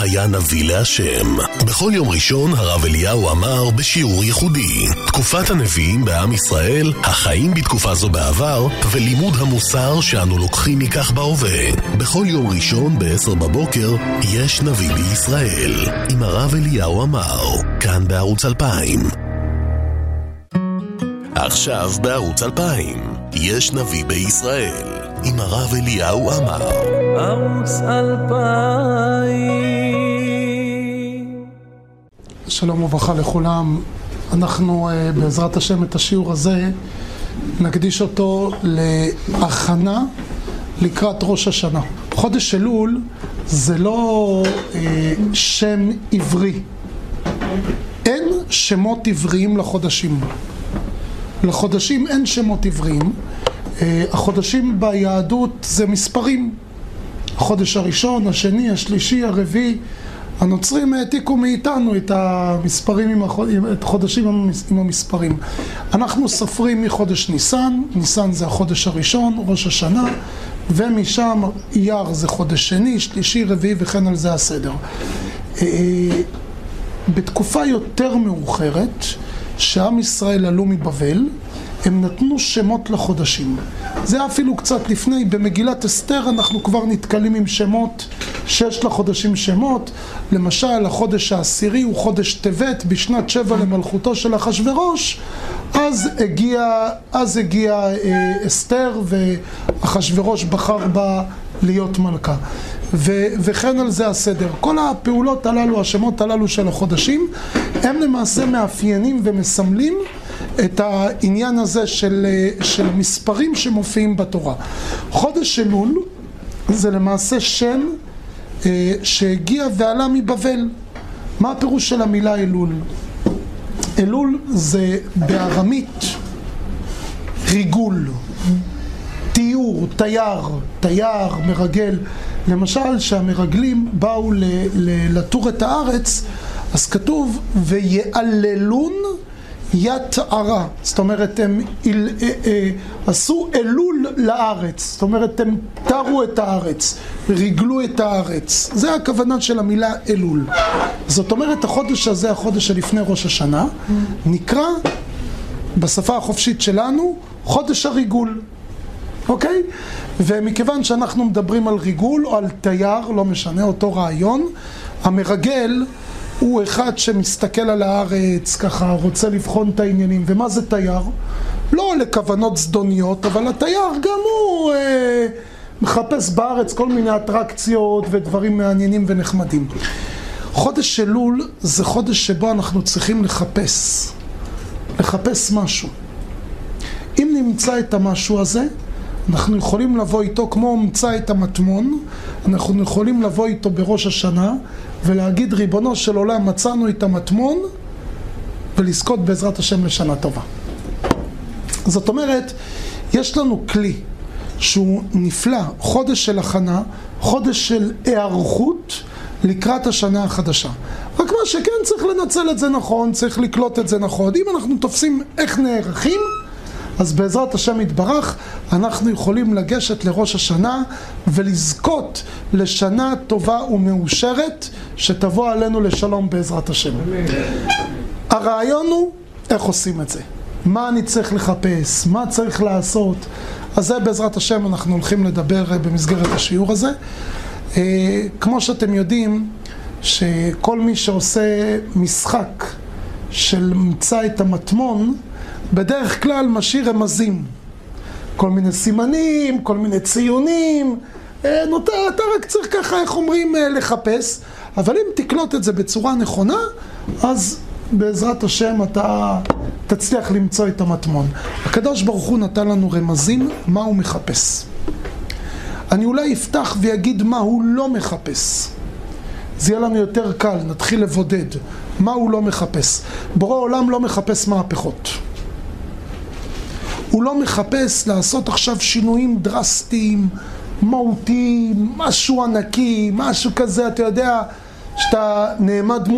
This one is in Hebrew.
היה נביא להשם. בכל יום ראשון הרב אליהו אמר בשיעור ייחודי, תקופת הנביאים בעם ישראל, החיים בתקופה זו בעבר, ולימוד המוסר שאנו לוקחים מכך בהווה. בכל יום ראשון ב-10 בבוקר יש נביא בישראל, עם הרב אליהו אמר, כאן בערוץ 2000. עכשיו בערוץ 2000, יש נביא בישראל, עם הרב אליהו אמר. ערוץ 2000. שלום וברכה לכולם. אנחנו בעזרת השם את השיעור הזה נקדיש אותו להכנה לקראת ראש השנה. חודש אלול זה לא שם עברי. אין שמות עבריים לחודשים. לחודשים אין שמות עבריים. החודשים ביהדות זה מספרים. החודש הראשון, השני, השלישי, הרביעי. הנוצרים העתיקו מאיתנו את המספרים, את חודשים עם המספרים. אנחנו סופרים מחודש ניסן, ניסן זה החודש הראשון, ראש השנה, ומשם אייר זה חודש שני, שלישי, רביעי וכן על זה הסדר. בתקופה יותר מאוחרת, שעם ישראל עלו מבבל, הם נתנו שמות לחודשים. זה אפילו קצת לפני, במגילת אסתר אנחנו כבר נתקלים עם שמות, 6 לחודשים שמות. למשל, החודש העשירי הוא חודש טבת, בשנת 7 למלכותו של אחשוורוש. אז הגיע אסתר, ואחשוורוש בחר בה להיות מלכה. וכן על זה הסדר. כל הפעולות הללו, השמות הללו של החודשים, הם למעשה מאפיינים ומסמלים את העניין הזה של מספרים שמופיעים בתורה. חודש אלול זה למעשה שם שהגיע ועלה מבבל. מה הפירוש של המילה אלול? אלול זה בארמית ריגול, תיור, תייר, מרגל. למשל, שהמרגלים באו לתור את הארץ, אז כתוב ויעללון יתערה. זאת אומרת, הם עשו אלול לארץ. זאת אומרת, הם תרו את הארץ, ריגלו את הארץ. זה הכוונה של המילה אלול. זאת אומרת, החודש הזה, החודש שלפני ראש השנה, נקרא בשפה החופשית שלנו חודש הריגול. אוקיי? ומכיוון שאנחנו מדברים על ריגול או על תייר, לא משנה, אותו רעיון, המרגל הוא אחד שמסתכל על הארץ, ככה רוצה לבחון את העניינים. ומה זה תייר? לא לכוונות זדוניות, אבל התייר גם הוא מחפש בארץ כל מיני אטרקציות ודברים מעניינים ונחמדים. חודש אלול זה חודש שבו אנחנו צריכים לחפש משהו. אם נמצא את המשהו הזה, אנחנו יכולים לבוא איתו, כמו מצא את המטמון, אנחנו יכולים לבוא איתו בראש השנה ולהגיד, ריבונו של עולם, מצאנו את המטמון, ולזכות בעזרת השם לשנה טובה. זאת אומרת, יש לנו כלי שהוא נפלא, חודש של הכנה, חודש של היערכות לקראת השנה החדשה. רק מה שכן, צריך לנצל את זה נכון, צריך לקלוט את זה נכון. אם אנחנו תופסים איך נערכים, אז בעזרת השם יתברך אנחנו יכולים לגשת לראש השנה ולזכות לשנה טובה ומאושרת שתבוא עלינו לשלום בעזרת השם. הרעיון הוא איך עושים את זה, מה אני צריך לחפש, מה צריך לעשות. אז זה בעזרת השם אנחנו הולכים לדבר במסגרת השיעור הזה. כמו שאתם יודעים שכל מי שעושה משחק של מצא את המטמון בדרך כלל משאיר רמזים, כל מיני סימנים, כל מיני ציונים. אתה רק צריך ככה, איך אומרים, לחפש. אבל אם תקלוט את זה בצורה נכונה, אז בעזרת השם אתה תצליח למצוא את המטמון. הקדוש ברוך הוא נתן לנו רמזים מה הוא מחפש. אני אולי אפתח ויגיד מה הוא לא מחפש. זה יהיה לנו יותר קל, נתחיל לבודד מה הוא לא מחפש. בורא עולם לא מחפש מהפכות. הוא לא מחפש לעשות עכשיו שינויים דרסטיים, מהותיים, משהו ענקי, משהו כזה, אתה יודע, שאתה נעמד